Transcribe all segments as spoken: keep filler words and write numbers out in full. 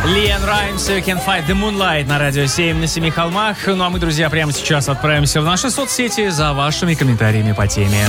Лиэн Раймс, You Can Fight the Moonlight на Радио семь на Семи холмах. Ну а мы, друзья, прямо сейчас отправимся в наши соцсети за вашими комментариями по теме.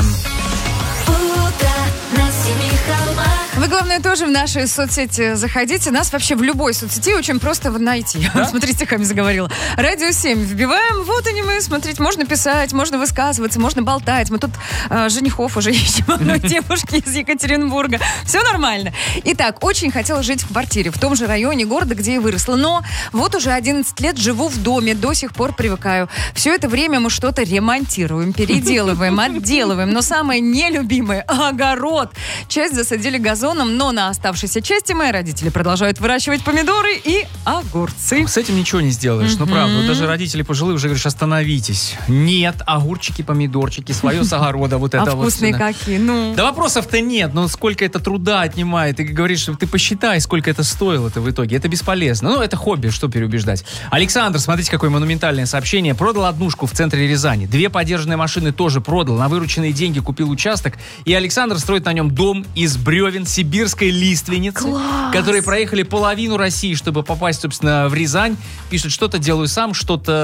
Вы, главное, тоже в наши соцсети заходите. Нас вообще в любой соцсети очень просто найти. Да? Смотрите, стихами заговорила. Радио семь вбиваем, вот они мы. Смотрите, можно писать, можно высказываться, можно болтать. Мы тут э, женихов уже ищем одной девушки из Екатеринбурга. Все нормально. Итак, очень хотела жить в квартире в том же районе города, где я выросла. Но вот уже одиннадцать лет живу в доме, до сих пор привыкаю. Все это время мы что-то ремонтируем, переделываем, отделываем. Но самое нелюбимое — огород. Часть засадили газон, но на оставшейся части мои родители продолжают выращивать помидоры и огурцы. С этим ничего не сделаешь, mm-hmm. ну правда. Вот даже родители пожилые уже говорят, остановитесь. Нет, огурчики, помидорчики, свое с огорода. Вот это а вот. Вкусные какие, ну. Да вопросов-то нет, но сколько это труда отнимает. Ты говоришь, ты посчитай, сколько это стоило-то в итоге. Это бесполезно. Ну, это хобби, что переубеждать. Александр, смотрите, какое монументальное сообщение. Продал однушку в центре Рязани. Две подержанные машины тоже продал. На вырученные деньги купил участок. И Александр строит на нем дом из бревен сибирской лиственницы, Класс! Которые проехали половину России, чтобы попасть, собственно, в Рязань. Пишет, что-то делаю сам,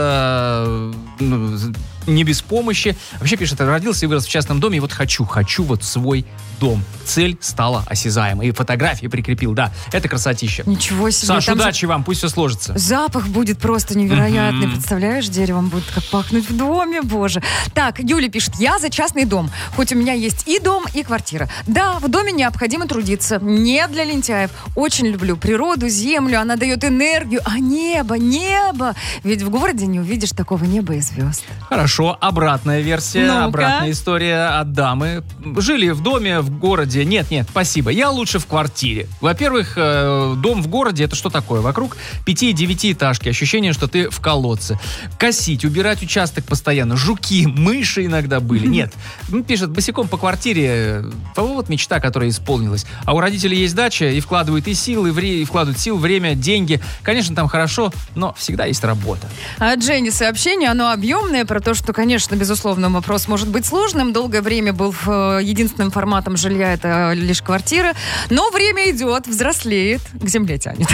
что-то ну, не без помощи. Вообще, пишет, родился и вырос в частном доме, и вот хочу, хочу вот свой дом. Цель стала осязаемой. И фотографии прикрепил, да. Это красотища. Ничего себе. Саш, там удачи вам, пусть все сложится. Запах будет просто невероятный. Mm-hmm. Представляешь, деревом будет как пахнуть в доме, боже. Так, Юля пишет, я за частный дом. Хоть у меня есть и дом, и квартира. Да, в доме необходимо трудиться. Не для лентяев. Очень люблю природу, землю. Она дает энергию. А небо, небо. Ведь в городе не увидишь такого неба и звезд. Хорошо, обратная версия, Ну-ка. обратная история от дамы. Жили в доме, в городе. Нет, нет, спасибо. Я лучше в квартире. Во-первых, э, дом в городе — это что такое? Вокруг пяти-девятиэтажки. Ощущение, что ты в колодце. Косить, убирать участок постоянно. Жуки, мыши иногда были. Нет. Ну, пишет, босиком по квартире. Вот мечта, которая исполнилась. А у родителей есть дача, и вкладывают и силы, и, вре- и вкладывают сил, время, деньги. Конечно, там хорошо, но всегда есть работа. А от Жени сообщение, оно объемное, про то, что, конечно, безусловно, вопрос может быть сложным. Долгое время был э, единственным форматом жилья — это лишь квартира. Но время идет, взрослеет, к земле тянет.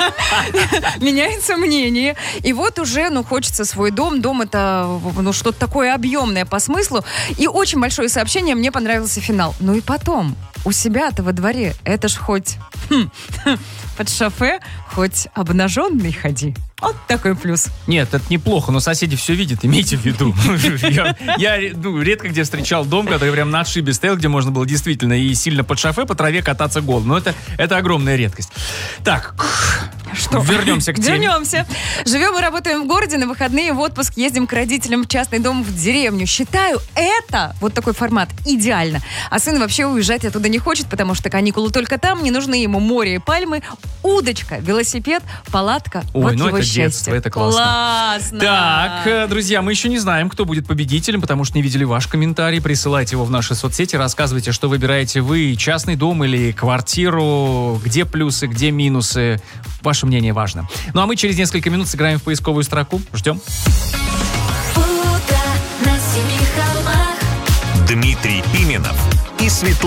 Меняется мнение. И вот уже, ну, хочется свой дом. Дом — это, ну, что-то такое объемное по смыслу. И очень большое сообщение, мне понравился финал. Ну и потом, у себя-то во дворе, это ж хоть хм, под шофе, хоть обнаженный ходи. Вот такой плюс. Нет, это неплохо, но соседи все видят, имейте в виду. Я, я ну, редко где встречал дом, который прям на отшибе стоял, где можно было действительно и сильно под шофе по траве кататься голым. Но это, это огромная редкость. Так, что? Вернемся к теме. Вернемся. Живем и работаем в городе, на выходные в отпуск ездим к родителям в частный дом в деревню. Считаю, это, вот такой формат, идеально. А сын вообще уезжать оттуда не хочет, потому что каникулы только там, не нужны ему море и пальмы, удочка, велосипед, палатка. Ой, вот ну его это счастье. детство, это классно. Классно. Так, друзья, мы еще не знаем, кто будет победителем, потому что не видели ваш комментарий. Присылайте его в наши соцсети, рассказывайте, что выбираете вы, частный дом или квартиру, где плюсы, где минусы. Ваше мнение важно. Ну а мы через несколько минут сыграем в поисковую строку. Ждем. Дмитрий Пименов и Светлана